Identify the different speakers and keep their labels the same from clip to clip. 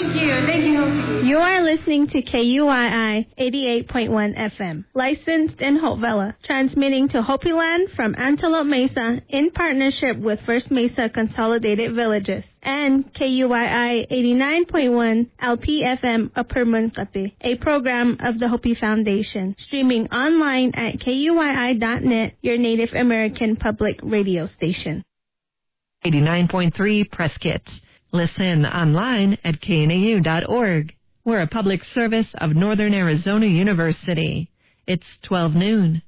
Speaker 1: Thank you. You are listening to KUII 88.1 FM, licensed in Hope Valley, transmitting to Hopi Land from Antelope Mesa in partnership with First Mesa Consolidated Villages, and KUII 89.1 LPFM Upper Munkate, a program of the Hopi Foundation, streaming online at KUII.net, your Native American public radio station.
Speaker 2: 89.3 Press Kits. Listen online at knau.org. We're a public service of Northern Arizona University. It's 12 noon.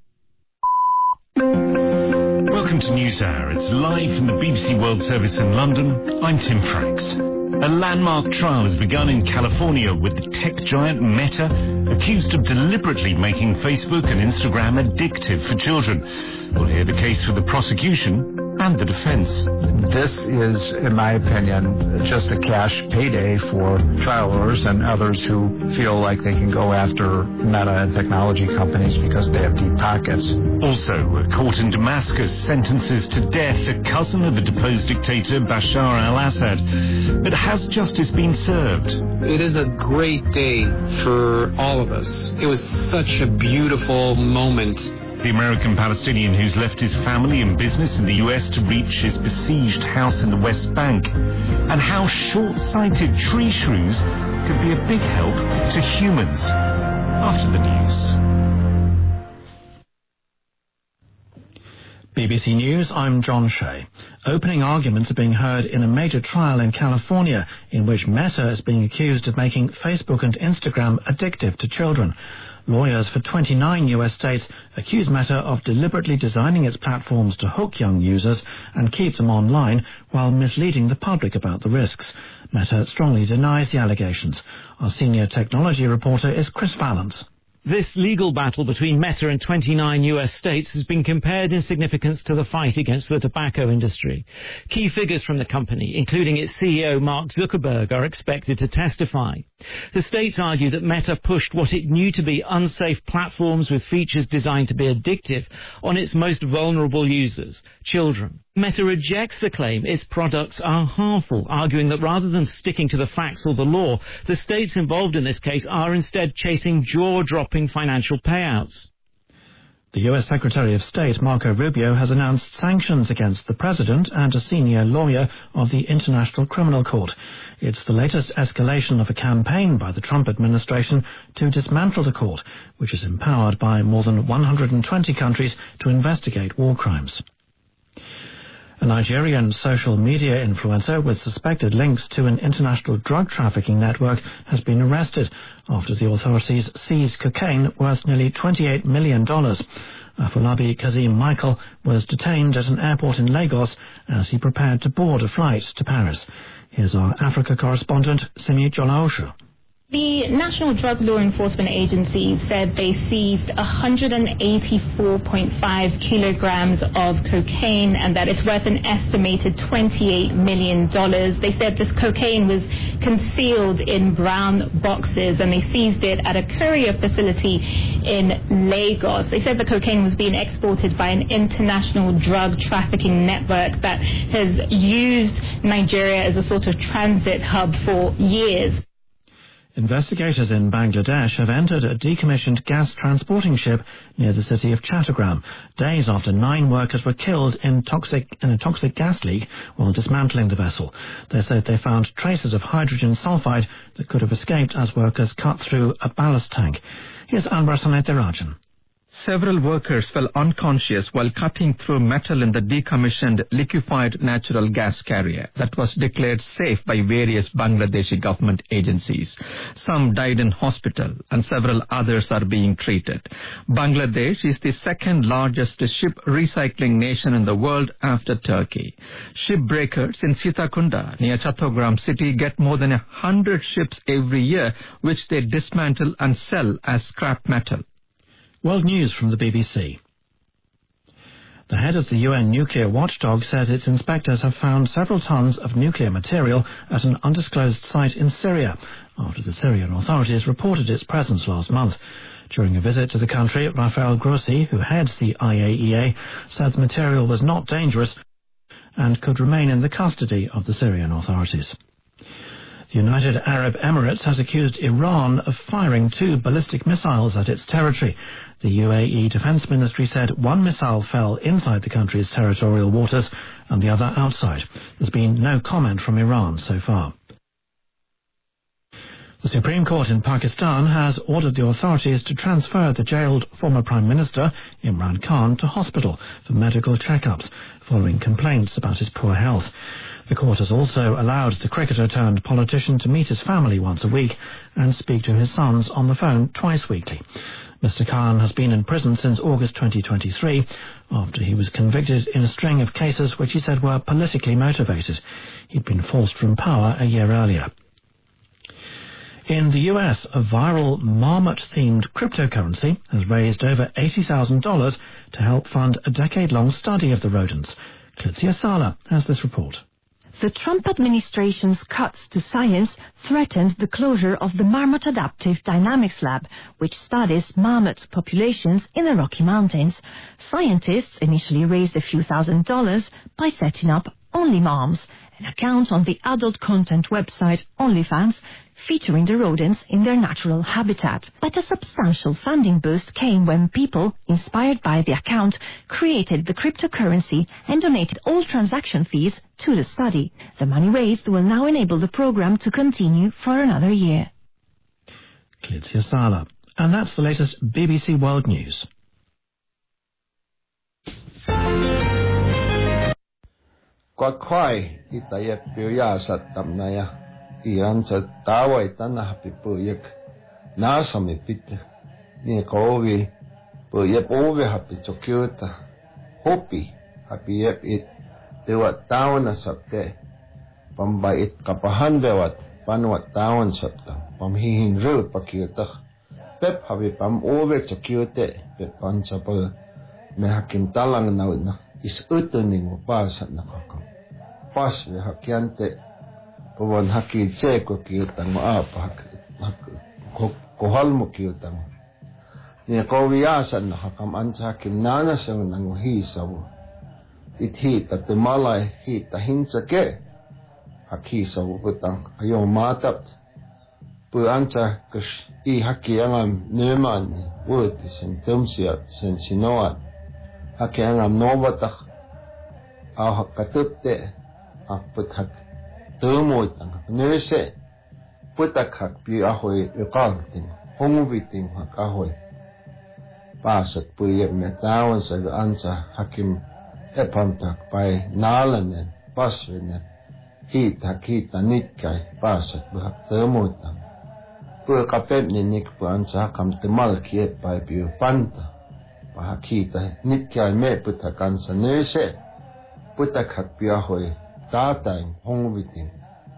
Speaker 3: Welcome to NewsHour. It's live from the BBC World Service in London. I'm Tim Franks. A landmark trial has begun in California with the tech giant Meta accused of deliberately making Facebook and Instagram addictive for children. We'll hear the case for the prosecution and the defense.
Speaker 4: This is, in my opinion, just a cash payday for trial lawyers and others who feel like they can go after Meta and technology companies because they have deep pockets.
Speaker 3: Also, a court in Damascus sentences to death a cousin of the deposed dictator Bashar al-Assad. But has justice been served?
Speaker 5: It is a great day for all of us. It was such a beautiful moment.
Speaker 3: The American Palestinian who's left his family and business in the U.S. to reach his besieged house in the West Bank, and how short-sighted tree shrews could be a big help to humans. After the news.
Speaker 6: BBC News, I'm John Shea. Opening arguments are being heard in a major trial in California in which Meta is being accused of making Facebook and Instagram addictive to children. Lawyers for 29 U.S. states accuse Meta of deliberately designing its platforms to hook young users and keep them online while misleading the public about the risks. Meta strongly denies the allegations. Our senior technology reporter is Chris Valance.
Speaker 7: This legal battle between Meta and 29 U.S. states has been compared in significance to the fight against the tobacco industry. Key figures from the company, including its CEO Mark Zuckerberg, are expected to testify. The states argue that Meta pushed what it knew to be unsafe platforms with features designed to be addictive on its most vulnerable users, children. Meta rejects the claim its products are harmful, arguing that rather than sticking to the facts or the law, the states involved in this case are instead chasing jaw-dropping financial payouts.
Speaker 6: The U.S. Secretary of State, Marco Rubio, has announced sanctions against the president and a senior lawyer of the International Criminal Court. It's the latest escalation of a campaign by the Trump administration to dismantle the court, which is empowered by more than 120 countries to investigate war crimes. A Nigerian social media influencer with suspected links to an international drug trafficking network has been arrested after the authorities seized cocaine worth nearly $28 million. Afolabi Kazim Michael was detained at an airport in Lagos as he prepared to board a flight to Paris. Here's our Africa correspondent, Simi Jolaoshu.
Speaker 8: The National Drug Law Enforcement Agency said they seized 184.5 kilograms of cocaine and that it's worth an estimated $28 million. They said this cocaine was concealed in brown boxes and they seized it at a courier facility in Lagos. They said the cocaine was being exported by an international drug trafficking network that has used Nigeria as a sort of transit hub for years.
Speaker 6: Investigators in Bangladesh have entered a decommissioned gas transporting ship near the city of Chattogram, days after 9 workers were killed in a toxic gas leak while dismantling the vessel. They said they found traces of hydrogen sulfide that could have escaped as workers cut through a ballast tank. Here's Anwar Sanetirajan.
Speaker 9: Several workers fell unconscious while cutting through metal in the decommissioned liquefied natural gas carrier that was declared safe by various Bangladeshi government agencies. Some died in hospital and several others are being treated. Bangladesh is the second largest ship recycling nation in the world after Turkey. Shipbreakers in Sitakunda near Chattogram city get more than 100 ships every year which they dismantle and sell as scrap metal.
Speaker 6: World News from the BBC. The head of the UN nuclear watchdog says its inspectors have found several tons of nuclear material at an undisclosed site in Syria, after the Syrian authorities reported its presence last month. During a visit to the country, Rafael Grossi, who heads the IAEA, said the material was not dangerous and could remain in the custody of the Syrian authorities. The United Arab Emirates has accused Iran of firing 2 ballistic missiles at its territory. The UAE Defence Ministry said one missile fell inside the country's territorial waters and the other outside. There's been no comment from Iran so far. The Supreme Court in Pakistan has ordered the authorities to transfer the jailed former Prime Minister Imran Khan to hospital for medical checkups following complaints about his poor health. The court has also allowed the cricketer turned politician to meet his family once a week and speak to his sons on the phone twice weekly. Mr. Khan has been in prison since August 2023 after he was convicted in a string of cases which he said were politically motivated. He'd been forced from power a year earlier. In the US, a viral marmot-themed cryptocurrency has raised over $80,000 to help fund a decade-long study of the rodents. Clitzia Sala has this report.
Speaker 10: The Trump administration's cuts to science threatened the closure of the Marmot Adaptive Dynamics Lab, which studies marmot populations in the Rocky Mountains. Scientists initially raised a few $1,000s by setting up OnlyMoms, an account on the adult content website OnlyFans, featuring the rodents in their natural habitat. But a substantial funding boost came when people, inspired by the account, created the cryptocurrency and donated all transaction fees to the study. The money raised will now enable the program to continue for another year.
Speaker 6: Clitzia Sala. And that's the latest BBC World News.
Speaker 11: Kwakwai itayep piyasat tamnaya iyan sa taway tanah pipuyek nasa mipit ni kowi puyep ove hapi chokyuta hopi hapi yep it dewat tawon na sapte pambait kapahan dewat panwat tawon sapta pamhihin ru pakyuta pep hapi pam ove chokyute pep pansa pa mehakim talang na is utuning mo pasat na kakam pas we hakiante pawon haki cheko kiutang mo apa kohal mo kiutang ni kowiasan na hakam ansa hakim nana sa nang hisaw ithi tatmalay hi tahinsa ke hakisaw utang ayo matap pu ansa kus I haki angam neman word sen tumsia sen sinoat haki angam nobatah ah katupte put hak tumoy tang nurse putak hak pi ahoy iqaltin hongubitin hak ahoy pasat puye metawan sa ansa hakim epamtak pai nalanen paswenen hit hakita nitkay pasat buhak tumoy tang pu kapep ninik pu ansa hakam temal kiet pai pi panta pa hakita nitkay me putak ansa nurse putak hak pi ahoy tatang hongubitin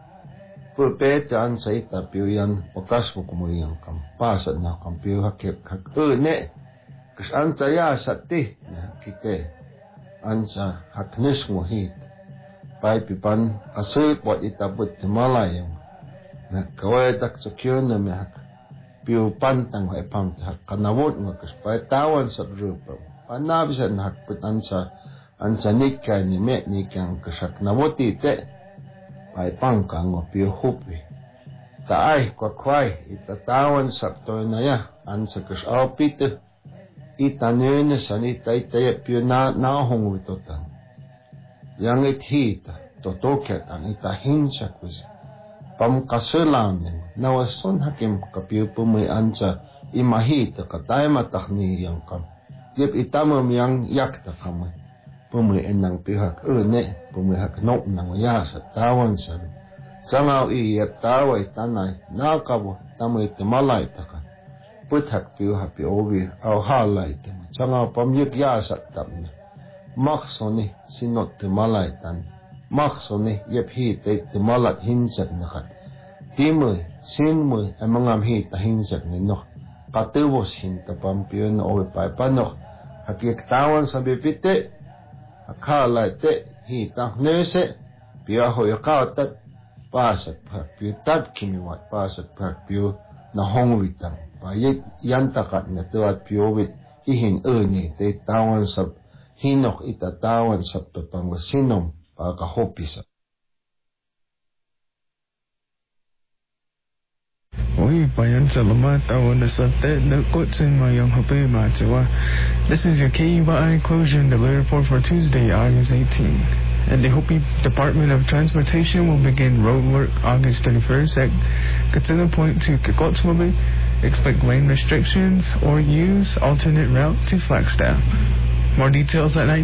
Speaker 11: pupete an saita piuyan okas bukumuyang kam pasat na kam piu hakip hak ne kas ansa ya sati na kite ansa haknes mohit pai pipan asul pot itabut malayang na kawai tak sakyon na me hak piu pantang hai pam hak kanawot ngakas pai tawan sa rupa panabisan hak put ansa nikay ni me nikang kasak nawoti te ay pangkang o piyo hupi taay kwakway itatawan sakto na ya ansa kasaw pito itanene sanita itaya piyo nahong witotan yang ithita totoket ang itahinsa kus pamkasulanin nawason hakim kapiyo pumay ansa imahita katay matakni yang kam yep itamam yang yakta kamay pumui enang pihak ne pumui hak nok nang yasa tawan sa sangaw iyat taway tanay nakabu tamay timalay taka puthak piu hapi obi aw halay tema sangaw pamyuk yasa tamna maksoni sinot timalay tan maksoni yep hite timalat hinsak nakat timui sinmui amangam hita hinsak nino katubos hinta pampiyo na obi paipanok hakiyak tawan sa bipite akala te hi tang nese pia hoy qautat pasat phak pi tat kimiwat pasat phak pi na hongwitang pa yan takat na tuat piowit hihin ni te tawan sab hinok itatawan sab totang sinom pa kahopisa
Speaker 12: Hopi Bayanta Lamata on the Sate, the Kotsin, my young Hopi Matawa. This is your KUI closure and delay report for Tuesday, August 18. And the Hopi Department of Transportation will begin road work August 31st at Katsina Point to Kikotswabi. Expect lane restrictions or use alternate route to Flagstaff. More details at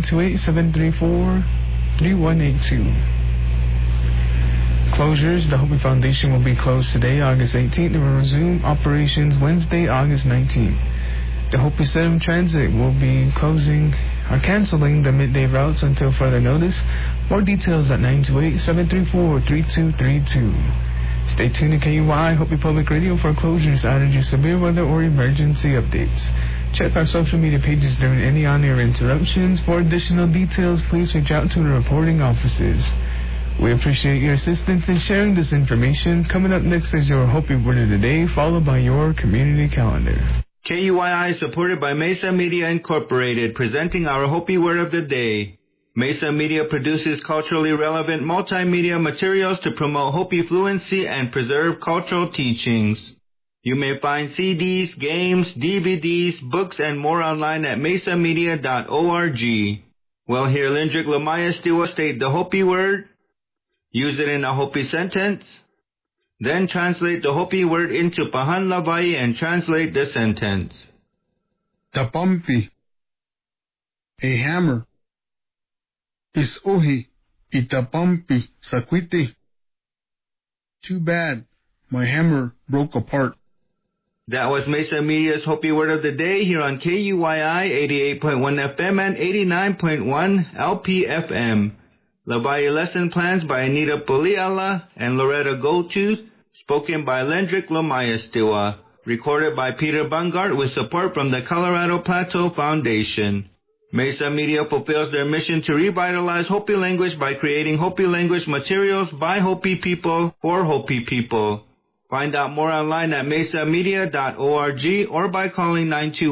Speaker 12: 928-734-3182. Closures. The Hopi Foundation will be closed today, August 18th, and will resume operations Wednesday, August 19th. The Hopi Sedum Transit will be canceling the midday routes until further notice. More details at 928-734-3232. Stay tuned to KUI Hopi Public Radio for closures, outage, severe weather, or emergency updates. Check our social media pages during any on-air interruptions. For additional details, please reach out to the reporting offices. We appreciate your assistance in sharing this information. Coming up next is your Hopi Word of the Day, followed by your community calendar.
Speaker 13: KUII is supported by Mesa Media Incorporated, presenting our Hopi Word of the Day. Mesa Media produces culturally relevant multimedia materials to promote Hopi fluency and preserve cultural teachings. You may find CDs, games, DVDs, books, and more online at mesamedia.org. Well, here Lindrick Lamaya Stiwa state the Hopi word, use it in a Hopi sentence, then translate the Hopi word into Pahan Lavai and translate the sentence.
Speaker 14: Tapampi, a hammer. Is ohi, itapampi, sakwiti. Too bad, my hammer broke apart.
Speaker 13: That was Mesa Media's Hopi Word of the Day here on KUII 88.1 FM and 89.1 LPFM. Lavai lesson plans by Anita Poliala and Loretta Gotu, spoken by Lendrick Lamaya Stiwa, recorded by Peter Bungart with support from the Colorado Plateau Foundation. Mesa Media fulfills their mission to revitalize Hopi language by creating Hopi language materials by Hopi people for Hopi people. Find out more online at mesamedia.org or by calling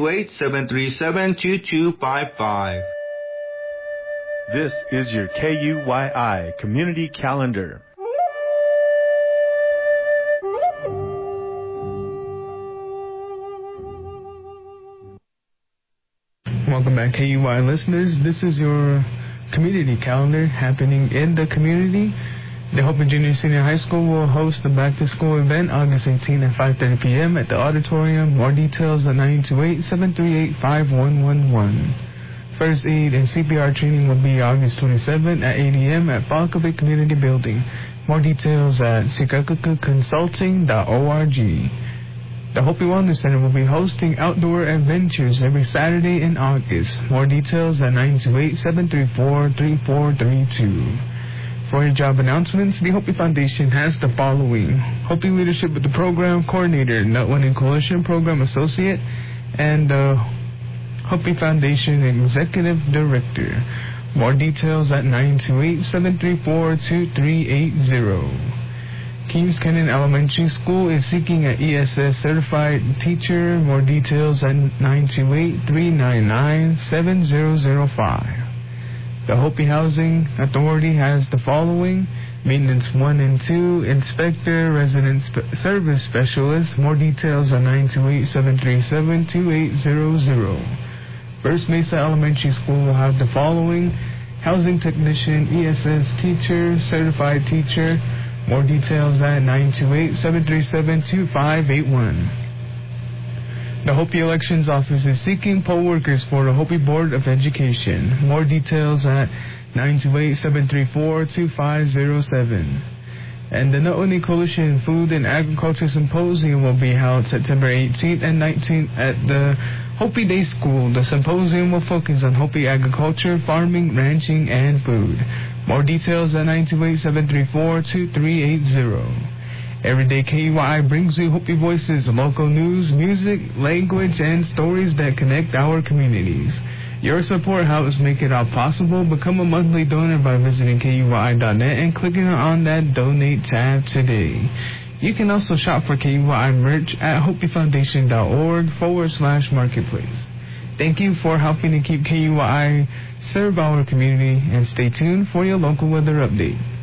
Speaker 13: 928-737-2255.
Speaker 15: This is your KUII Community Calendar.
Speaker 12: Welcome back, KUI listeners. This is your community calendar happening in the community. The Hopi Junior Senior High School will host the back-to-school event August 18 at 5:30 p.m. at the auditorium. More details at 928-738-5111. First aid and CPR training will be August 27 at 8 a.m. at Falkaway Community Building. More details at sikakukuconsulting.org. The Hopi Wellness Center will be hosting outdoor adventures every Saturday in August. More details at 928-734-3432. For your job announcements, the Hopi Foundation has the following: Hopi Leadership with the Program Coordinator, Nutwin Coalition Program Associate, and the Hopi Foundation Executive Director. More details at 928-734-2380. Keams Canyon Elementary School is seeking an ESS certified teacher. More details at 928-399-7005. The Hopi Housing Authority has the following: Maintenance 1 and 2, Inspector, Resident Service Specialist. More details at 928-737-2800. First Mesa Elementary School will have the following: Housing Technician, ESS Teacher, Certified Teacher. More details at 928-737-2581. The Hopi Elections Office is seeking poll workers for the Hopi Board of Education. More details at 928-734-2507. And the Nutwini Coalition Food and Agriculture Symposium will be held September 18th and 19th at the Hopi Day School. The symposium will focus on Hopi agriculture, farming, ranching, and food. More details at 928-734-2380. Everyday KUI brings you Hopi voices, local news, music, language, and stories that connect our communities. Your support helps make it all possible. Become a monthly donor by visiting KUI.net and clicking on that donate tab today. You can also shop for KUI merch at hopifoundation.org/marketplace. Thank you for helping to keep KUI serve our community, and stay tuned for your local weather update.